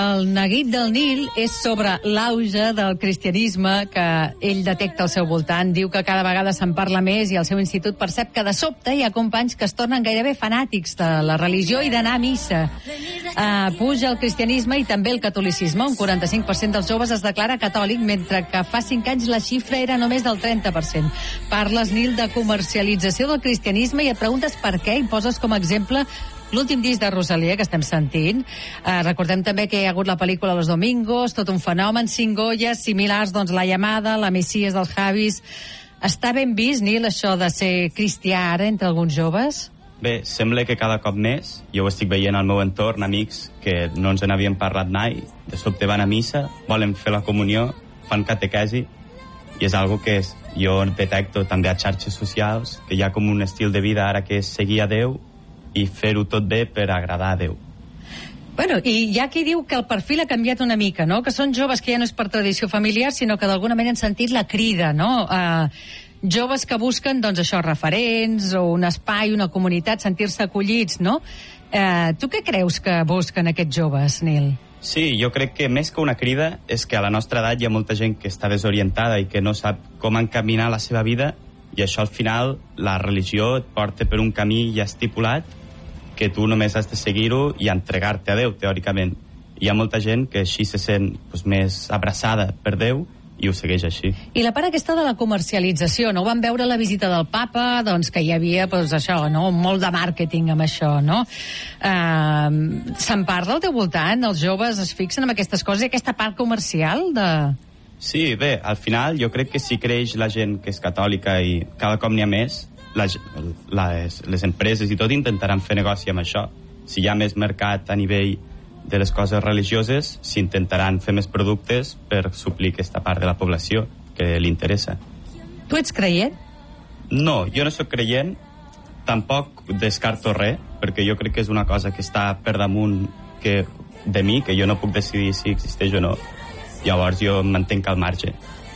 El neguit del Nil és sobre l'auge del cristianisme que ell detecta al seu voltant. Diu que cada vegada se'n parla més i el seu institut percep que de sobte hi ha companys que es tornen gairebé fanàtics de la religió i d'anar a missa. Puja el cristianisme i també el catolicisme. Un 45% dels joves es declara catòlic, mentre que fa 5 anys la xifra era només del 30%. Parles, Nil, de comercialització del cristianisme i et preguntes per què i poses com a exemple l'últim disc de Rosalía, que estem sentint. Recordem també que hi ha hagut la pel·lícula Los Domingos, tot un fenomen, 5 Goyes, similars, doncs La Llamada, La Messies dels Javis. Està ben vist, Nil, això de ser cristià ara entre alguns joves? Bé, sembla que cada cop més. Jo ho estic veient al meu entorn, amics que no ens n'havien parlat mai, de sobte van a missa, volen fer la comunió, fan catequesi, i és algo que jo detecto també a xarxes socials, que hi ha com un estil de vida ara que és seguir a Déu i fer-ho tot bé per agradar a Déu. Bueno, i hi ha qui diu que el perfil ha canviat una mica, no? Que són joves que ja no és per tradició familiar, sinó que d'alguna manera han sentit la crida, no? Joves que busquen, doncs això, referents, o un espai, una comunitat, sentir-se acollits, no? Tu què creus que busquen aquests joves, Nil? Sí, jo crec que més que una crida és que a la nostra edat hi ha molta gent que està desorientada i que no sap com encaminar la seva vida, i això al final la religió et porta per un camí ja estipulat que tu només has de seguir-ho i entregar-te a Déu, teòricament. Hi ha molta gent que així se sent més abraçada per Déu i ho segueix així. I la part aquesta de la comercialització, no? Vam veure la visita del papa, doncs que hi havia això, no? Molt de màrqueting amb això, no? Se'n parla al teu voltant? Els joves es fixen en aquestes coses i aquesta part comercial de... Sí, bé, al final jo crec que si creix la gent que és catòlica i cada cop n'hi ha més, les empreses i tot intentaran fer negoci amb això. Si hi ha més mercat a nivell de les coses religioses, s'intentaran fer més productes per suplir aquesta part de la població que li interessa. Tu ets creient? No, jo no sóc creient, tampoc descarto res, perquè jo crec que és una cosa que està per damunt de mi, que jo no puc decidir si existeix o no. Llavors jo em mantenc al marge.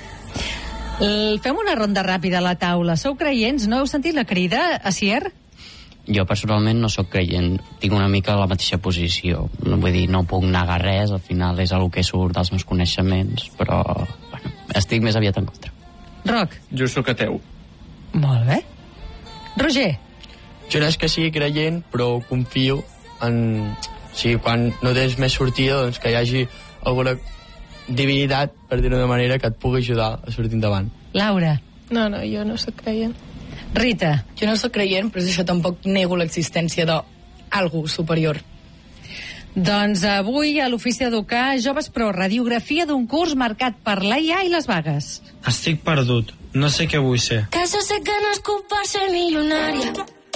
Fem una ronda ràpida a la taula. Sou creients? No heu sentit la crida, Asier? Jo personalment no sóc creient, tinc una mica la mateixa posició. Vull dir, no puc negar res, al final és el que surt dels meus coneixements, però bueno, estic més aviat en contra. Roc? Jo sóc ateu. Molt bé. Roger? Jo no és que sigui creient, però confio en... O sigui, quan no tens més sortida, doncs que hi hagi alguna divinitat, per dir-ho d'una manera, que et pugui ajudar a sortir endavant. Laura? No, jo no sóc creient. Rita? Jo no sóc creient, però això tampoc nego l'existència d'algú superior. Doncs avui a l'Ofici d'Educar, Joves Pro, radiografia d'un curs marcat per l'IA i les vagues. Estic perdut, no sé què vull ser. Que jo sé que no és culpa ser milionària.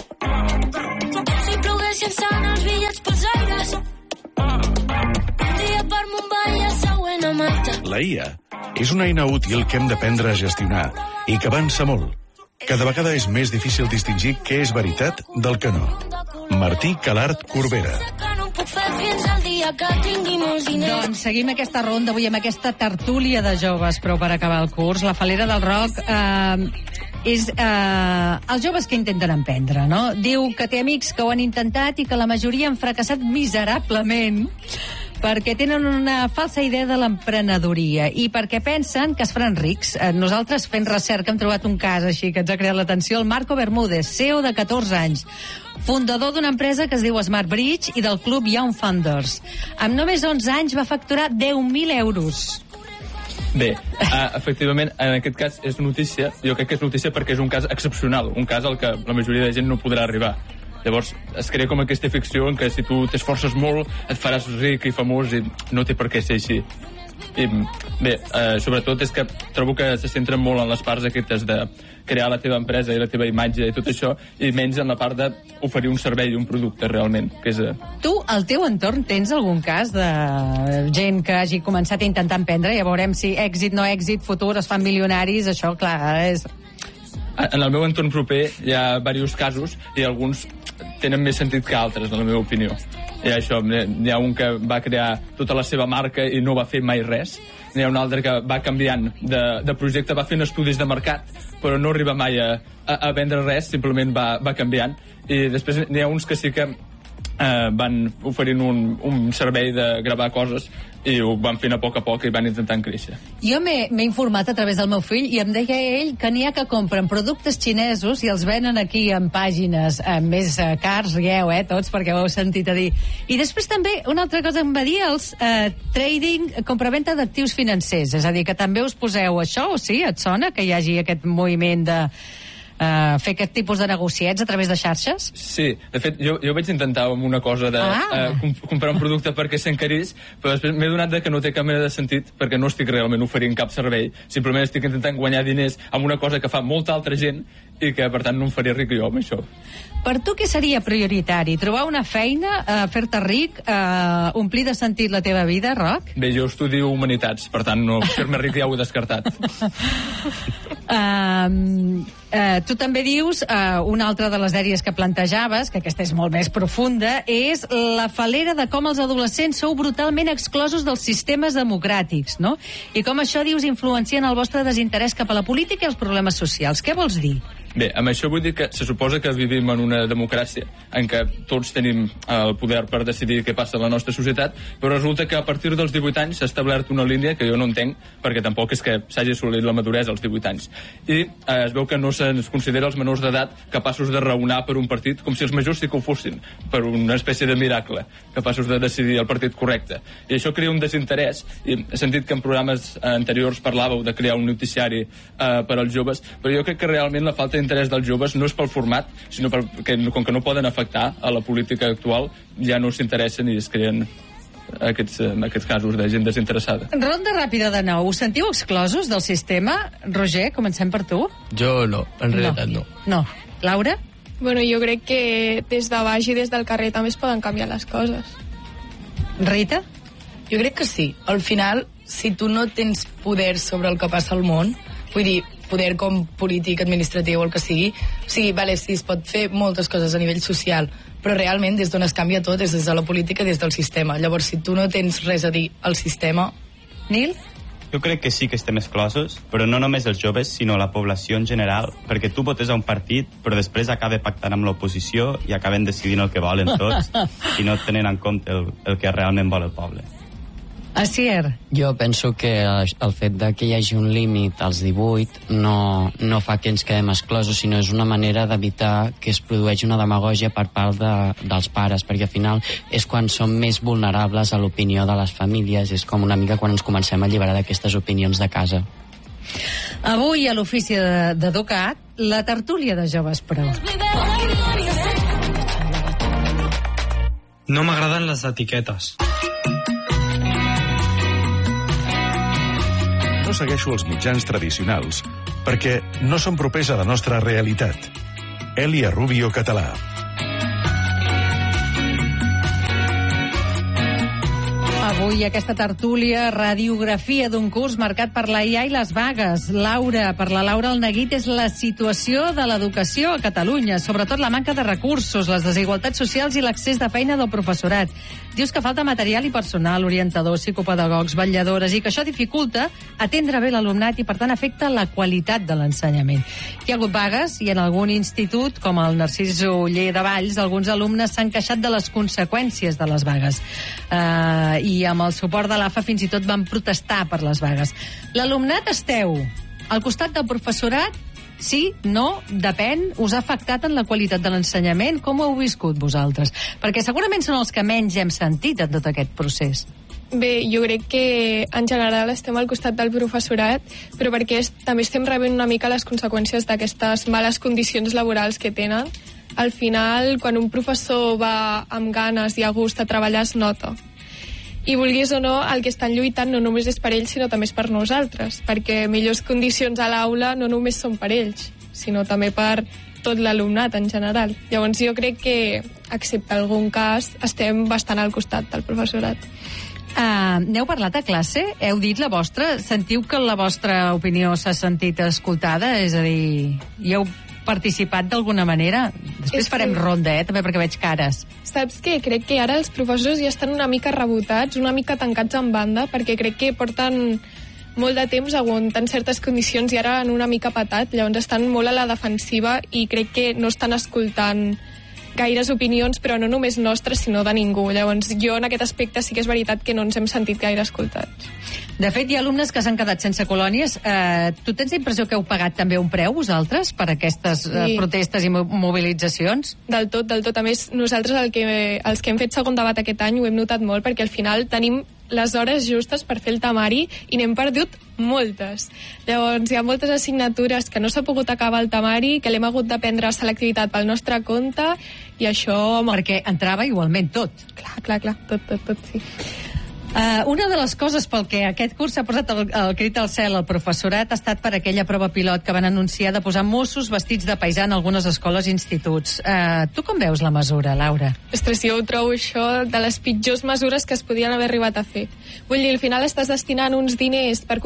Si ploguessin sant els bitllets pels aires. Un dia per Mumbai a següent a Malta. La IA és una eina útil que hem d'aprendre a gestionar i que avança molt. Cada vegada és més difícil distingir què és veritat del que no. Martí Calart Corbera. Doncs seguim aquesta ronda avui amb aquesta tertúlia de joves, però per acabar el curs, la Falera del Roc és els joves que intenten emprendre, no? Diu que té amics que ho han intentat i que la majoria han fracassat miserablement perquè tenen una falsa idea de l'emprenedoria i perquè pensen que es faran rics. Nosaltres, fent recerca, hem trobat un cas així que ens ha creat l'atenció, el Marco Bermúdez, CEO de 14 anys, fundador d'una empresa que es diu Smart Bridge i del club Young Founders. Amb només 11 anys va facturar 10.000 euros. Bé, efectivament, en aquest cas és notícia, jo crec que és notícia perquè és un cas excepcional, un cas al que la majoria de gent no podrà arribar. Llavors es crea com aquesta ficció en què si tu t'esforces molt et faràs ric i famós i no té per què ser així. I bé, sobretot és que trobo que se centren molt en les parts aquestes de crear la teva empresa i la teva imatge i tot això, i menys en la part d'oferir un servei i un producte realment, que és... Tu, al teu entorn, tens algun cas de gent que hagi començat a intentar emprendre? Ja veurem si èxit, no èxit, futur, es fan milionaris, això, clar, és... En el meu entorn proper hi ha diversos casos i alguns tenen més sentit que altres, en la meva opinió. I això, n'hi ha un que va crear tota la seva marca i no va fer mai res. N'hi ha un altre que va canviant de projecte, va fent estudis de mercat, però no arriba mai a vendre res, simplement va canviant. I després n'hi ha uns que sí que van oferint un servei de gravar coses i ho van fent a poc i van intentant créixer. Jo m'he informat a través del meu fill i em deia ell que n'hi ha que compren productes xinesos i els venen aquí en pàgines més cars, rieu, tots, perquè ho heu sentit a dir. I després també, una altra cosa em va dir, els trading, compraventa d'actius financers, és a dir, que també us poseu això, o sí, et sona que hi hagi aquest moviment de fer aquest tipus de negociats a través de xarxes? Sí, de fet, jo vaig intentar amb una cosa de comprar un producte perquè s'encarís, però després m'he donat que no té cap mena de sentit perquè no estic realment oferint cap servei, simplement estic intentant guanyar diners amb una cosa que fa molta altra gent i que, per tant, no em faria ric jo amb això. Per tu què seria prioritari? Trobar una feina, fer-te ric, omplir de sentit la teva vida, Roc? Bé, jo estudio humanitats, per tant, no fer-me ric ja ho he descartat. Tu també dius, una altra de les dèries que plantejaves, que aquesta és molt més profunda, és la falera de com els adolescents sou brutalment exclosos dels sistemes democràtics, no? I com això, dius, influencien el vostre desinterès cap a la política i els problemes socials. Què vols dir? Bé, amb això vull dir que se suposa que vivim en una democràcia en què tots tenim el poder per decidir què passa a la nostra societat, però resulta que a partir dels 18 anys s'ha establert una línia que jo no entenc, perquè tampoc és que s'hagi assolit la maduresa als 18 anys. I es veu que no se'ns considera els menors d'edat capaços de raonar per un partit com si els majors sí que ho fossin, per una espècie de miracle, capaços de decidir el partit correcte. I això crea un desinterès, i he sentit que en programes anteriors parlàveu de crear un noticiari per als joves, però jo crec que realment la falta d'interès dels joves no és pel format, sinó perquè com que no poden afectar a la política actual, ja no s'interessen i es creen aquests casos de gent desinteressada. Ronda ràpida de nou. Us sentiu exclosos del sistema? Roger, comencem per tu. Jo no, en realitat no. No. Laura? Bueno, jo crec que des de baix i des del carrer també es poden canviar les coses. Rita? Jo crec que sí. Al final, si tu no tens poder sobre el que passa al món, vull dir, poder com polític, administratiu, el que sigui, o sigui, vale, sí, es pot fer moltes coses a nivell social, però realment des d'on es canvia tot és des de la política i des del sistema. Llavors, si tu no tens res a dir al sistema... Nil? Jo crec que sí que estem exclosos, però no només els joves, sinó la població en general, perquè tu votes a un partit, però després acaba pactant amb l'oposició i acaben decidint el que volen tots i no tenen en compte el que realment vol el poble. Asier. Jo penso que el fet de que hi hagi un límit als 18 no fa que ens quedem exclosos, sinó és una manera d'evitar que es produeixi una demagògia per part dels pares, perquè al final és quan som més vulnerables a l'opinió de les famílies, és com una mica quan ens comencem a alliberar d'aquestes opinions de casa. Avui a l'ofici d'Educat, la tertúlia de Joves Pro. No m'agraden les etiquetes. No segueixo els mitjans tradicionals perquè no són propers a la nostra realitat. Elia Rubio Català. Avui aquesta tertúlia, radiografia d'un curs marcat per la IA i les vagues. Laura, per la Laura el neguit és la situació de l'educació a Catalunya, sobretot la manca de recursos, les desigualtats socials i l'accés de feina del professorat. Dius que falta material i personal, orientadors, psicopedagogs, vetlladores, i que això dificulta atendre bé l'alumnat i, per tant, afecta la qualitat de l'ensenyament. Hi ha hagut vagues i en algun institut, com el Narcís Oller de Valls, alguns alumnes s'han queixat de les conseqüències de les vagues. I amb el suport de l'AFA fins i tot van protestar per les vagues. L'alumnat esteu al costat del professorat? Sí, no, depèn, us ha afectat en la qualitat de l'ensenyament? Com ho heu viscut vosaltres? Perquè segurament són els que menys hem sentit en tot aquest procés. Bé, jo crec que en general estem al costat del professorat, però perquè també estem rebent una mica les conseqüències d'aquestes males condicions laborals que tenen. Al final, quan un professor va amb ganes i a gust a treballar, es nota. I vulguis o no, el que estan lluitant no només és per ells, sinó també és per nosaltres, perquè millors condicions a l'aula no només són per ells, sinó també per tot l'alumnat en general. Llavors jo crec que, excepte algun cas, estem bastant al costat del professorat. N'heu parlat a classe? Heu dit la vostra? Sentiu que la vostra opinió s'ha sentit escoltada? És a dir, hi heu participat d'alguna manera? Després farem ronda, també, perquè veig cares. Saps què? Crec que ara els professors ja estan una mica rebotats, una mica tancats en banda, perquè crec que porten molt de temps aguantant certes condicions i ara han una mica patat, llavors estan molt a la defensiva i crec que no estan escoltant gaires opinions, però no només nostres, sinó de ningú. Llavors, jo en aquest aspecte sí que és veritat que no ens hem sentit gaire escoltats. De fet, hi ha alumnes que s'han quedat sense colònies. Tu tens la impressió que heu pagat també un preu, vosaltres, per aquestes protestes i mobilitzacions? Del tot. A més, nosaltres els que hem fet segon debat aquest any ho hem notat molt, perquè al final tenim les hores justes per fer el temari i n'hem perdut moltes. Llavors, hi ha moltes assignatures que no s'ha pogut acabar el temari, que l'hem hagut de prendre selectivitat pel nostre compte, i això... Perquè entrava igualment tot. Clar, tot, sí. Una de les coses pel que aquest curs s'ha posat el crit al cel al professorat ha estat per aquella prova pilot que van anunciar de posar Mossos vestits de paisà en algunes escoles i instituts. Tu com veus la mesura, Laura? Ostres, jo ho trobo això de les pitjors mesures que es podien haver arribat a fer. Vull dir, al final estàs destinant uns diners per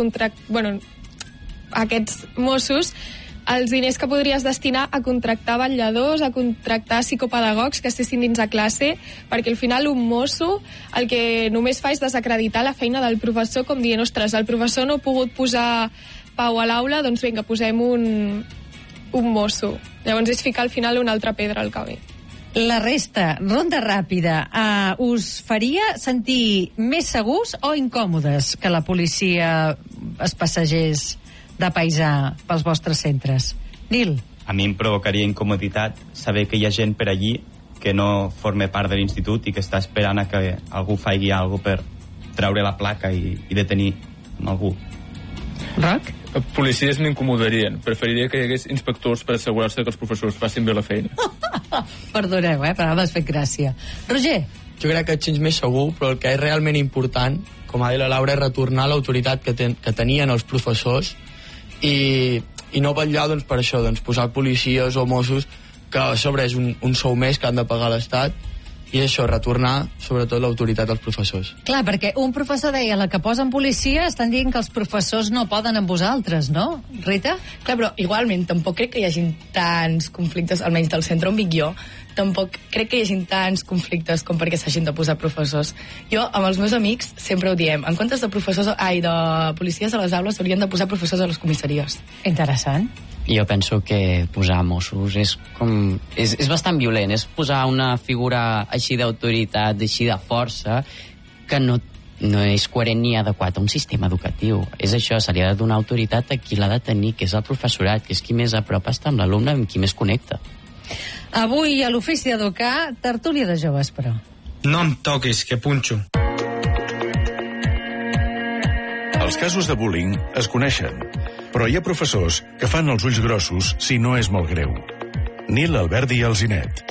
aquests Mossos, els diners que podries destinar a contractar vetlladors, a contractar psicopedagogs que estessin dins a classe, perquè al final un mosso el que només fa és desacreditar la feina del professor, com dient, ostres, el professor no ha pogut posar pau a l'aula, doncs vinga, posem un mosso. Llavors és ficar al final una altra pedra al camí. La resta, ronda ràpida, us faria sentir més segurs o incòmodes que la policia es passegés de paisà pels vostres centres? Nil? A mi em provocaria incomoditat saber que hi ha gent per allí que no forma part de l'institut i que està esperant a que algú faci alguna cosa per treure la placa i detenir algú. Roc? Policies m'incomodarien. Preferiria que hi hagués inspectors per assegurar-se que els professors facin bé la feina. Perdoneu, però m'has fet gràcia. Roger? Jo crec que et sents més segur, però el que és realment important, com ha dit la Laura, és retornar l'autoritat que tenien els professors i no vetllar doncs, per això, doncs, posar policies o Mossos, que a sobre és un sou més que han de pagar l'Estat, i això, retornar sobretot l'autoritat dels professors. Clar, perquè un professor deia, la que posen policia estan dient que els professors no poden amb vosaltres, no? Rita? Clar, però igualment tampoc crec que hi hagi tants conflictes, almenys del centre on vic jo, tampoc crec que hi hagi tants conflictes com perquè s'hagin de posar professors. Jo, amb els meus amics, sempre ho diem. En comptes de de policies a les aules, haurien de posar professors a les comissaries. Interessant. Jo penso que posar Mossos és bastant violent, és posar una figura així d'autoritat, així de força, que no és coherent ni adequat a un sistema educatiu. És això, se li ha de donar autoritat a qui l'ha de tenir, que és el professorat, que és qui més a prop està amb l'alumne, amb qui més connecta. Avui a l'ofici d'educar, tertúlia de joves, però. No em toquis, que punxo. Els casos de bullying es coneixen, però hi ha professors que fan els ulls grossos si no és molt greu. Nil, Alberdi i Alzinet.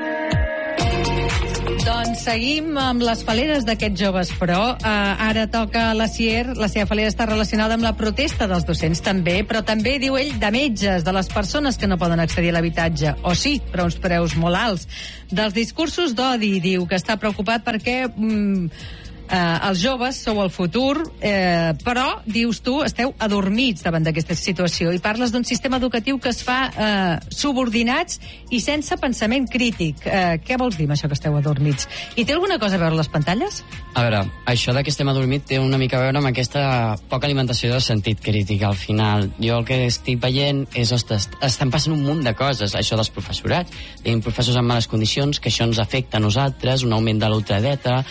Doncs seguim amb les faleres d'aquests joves, però ara toca a la SIER. La seva falera està relacionada amb la protesta dels docents també, però també, diu ell, de metges, de les persones que no poden accedir a l'habitatge, o sí, però uns preus molt alts. Dels discursos d'odi, diu que està preocupat perquè els joves sou el futur, però, dius tu, esteu adormits davant d'aquesta situació i parles d'un sistema educatiu que es fa subordinats i sense pensament crític. Què vols dir amb això que esteu adormits? I té alguna cosa a veure les pantalles? A veure, això de que estem adormits té una mica a veure amb aquesta poca alimentació de sentit crític. Al final, jo el que estic veient és, ostres, estan passant un munt de coses, això dels professorats. Tenim professors en males condicions, que això ens afecta a nosaltres, un augment de l'ultradreta,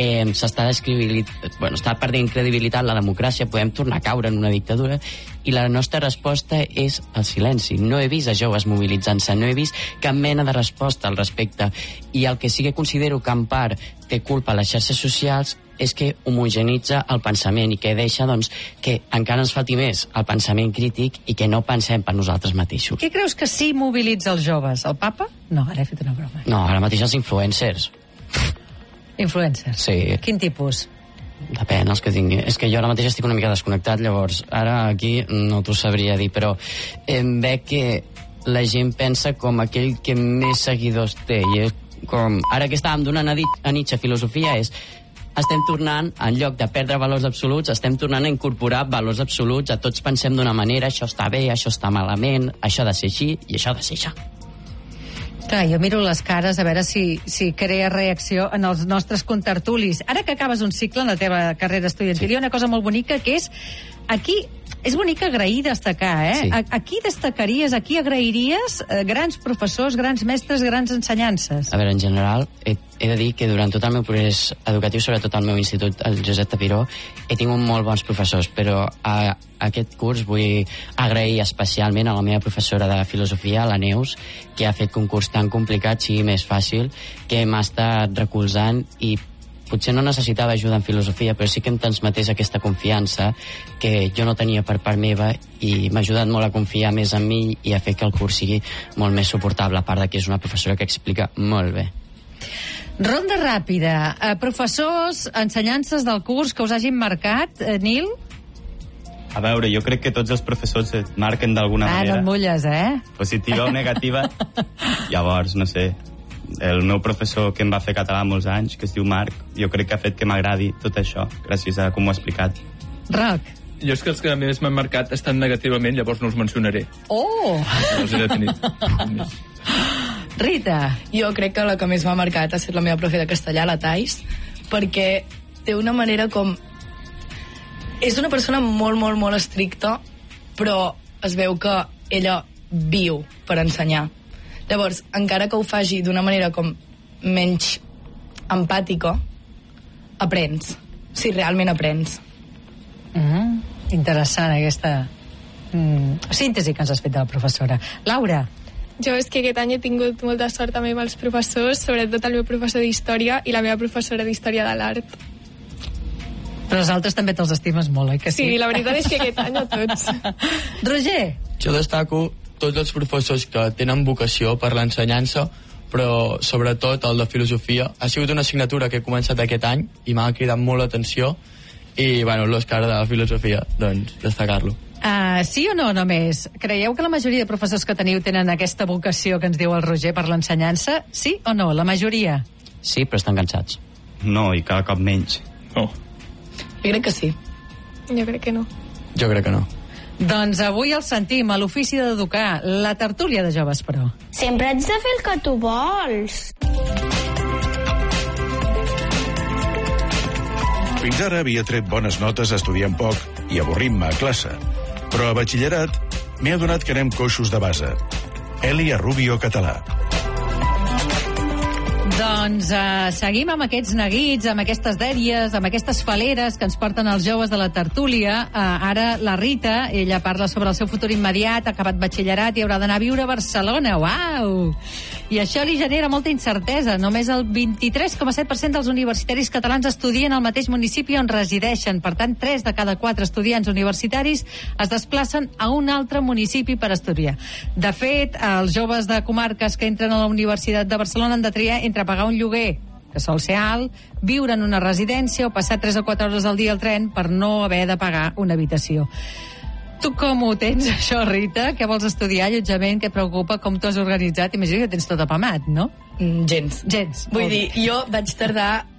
està perdent credibilitat la democràcia, podem tornar a caure en una dictadura, i la nostra resposta és el silenci. No he vist a joves mobilitzant-se, no he vist cap mena de resposta al respecte, i el que sí que considero que en part té culpa a les xarxes socials és que homogenitza el pensament i que deixa doncs, que encara ens falti més el pensament crític i que no pensem per nosaltres mateixos. Què creus que sí mobilitza els joves? El papa? No, ara he fet una broma. No, ara mateix els influencers. Influencers? Sí. Quin tipus? Depèn, els que tingui. És que jo ara mateix estic una mica desconnectat, llavors ara aquí no t'ho sabria dir, però veig que la gent pensa com aquell que més seguidors té, i és com, ara que estàvem donant a Nietzsche filosofia, estem tornant, en lloc de perdre valors absoluts, estem tornant a incorporar valors absoluts, a tots pensem d'una manera, això està bé, això està malament, això ha de ser així i això ha de ser això. Clar, jo miro les cares a veure si crea reacció en els nostres contertulis. Ara que acabes un cicle en la teva carrera estudiantil, hi ha una cosa molt bonica que és, aquí És bonic agrair i destacar, Sí. A qui destacaries, a qui agrairies grans professors, grans mestres, grans ensenyances? A veure, en general, he de dir que durant tot el meu procés educatiu, sobretot al meu institut, el Josep Tapiró, he tingut molt bons professors, però a aquest curs vull agrair especialment a la meva professora de filosofia, la Neus, que ha fet que un curs tan complicat sigui més fàcil, que m'ha estat recolzant i potser no necessitava ajuda en filosofia, però sí que em transmetés aquesta confiança que jo no tenia per part meva i m'ha ajudat molt a confiar més en mi i a fer que el curs sigui molt més suportable, a part de que és una professora que explica molt bé. Ronda ràpida. Professors, ensenyances del curs que us hagin marcat, Nil? A veure, jo crec que tots els professors et marquen d'alguna manera. No et mulles, Positiva o negativa. Llavors, no sé, el meu professor que em va fer català molts anys, que es diu Marc, jo crec que ha fet que m'agradi tot això, gràcies a com ho ha explicat. Roc. Jo és que els que més m'han marcat estan negativament, llavors no els mencionaré. Oh! No els he definit. Rita. Jo crec que la que més m'ha marcat ha estat la meva profe de castellà, la Thais, perquè té una manera com... És una persona molt, molt, molt estricta, però es veu que ella viu per ensenyar. Llavors, encara que ho faci d'una manera com menys empàtica, aprens. Si realment aprens. Interessant aquesta síntesi que ens has fet de la professora. Laura. Jo és que aquest any he tingut molta sort també amb els professors, sobretot el meu professor d'història i la meva professora d'història de l'art. Però els altres també te'ls estimes molt, oi que sí? Sí, la veritat és que aquest any a tots. Roger. Jo destaco tots els professors que tenen vocació per l'ensenyança, però sobretot el de filosofia. Ha sigut una assignatura que he començat aquest any i m'ha cridat molt l'atenció i, bueno, l'Òscar de filosofia, doncs, destacar-lo. Sí o no, només? Creieu que la majoria de professors que teniu tenen aquesta vocació que ens diu el Roger per l'ensenyança? Sí o no? La majoria? Sí, però estan cansats. No, i cada cop menys. No. Jo crec que sí. Jo crec que no. Jo crec que no. Doncs avui el sentim a l'ofici d'educar, la tertúlia de joves, però. Sempre haig de fer el que tu vols. Fins ara havia tret bones notes estudiant poc i avorrint-me a classe. Però a batxillerat m'he adonat que anem coixos de base. Elia Rubio català. Doncs seguim amb aquests neguits, amb aquestes dèries, amb aquestes faleres que ens porten els joves de la tertúlia. Ara la Rita, ella parla sobre el seu futur immediat, ha acabat batxillerat i haurà d'anar a viure a Barcelona. Uau! I això li genera molta incertesa. Només el 23,7% dels universitaris catalans estudien al mateix municipi on resideixen. Per tant, 3 de cada 4 estudiants universitaris es desplacen a un altre municipi per estudiar. De fet, els joves de comarques que entren a la Universitat de Barcelona han de triar entre pagar un lloguer que sol ser alt, viure en una residència o passar 3 o 4 hores al dia al tren per no haver de pagar una habitació. Tu com ho tens, això, Rita? Què vols estudiar, allotjament? Què et preocupa? Com t'ho has organitzat? Imagino que tens tot apamat, no? Gens. Gens. Vull dir, jo vaig tardar